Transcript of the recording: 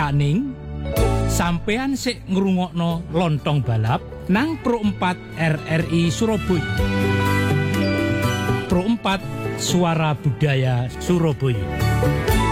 Taning sampean sik ngrungokno Lontong Balap nang Pro 4 RRI Surabaya. Pro 4 Suara Budaya Surabaya.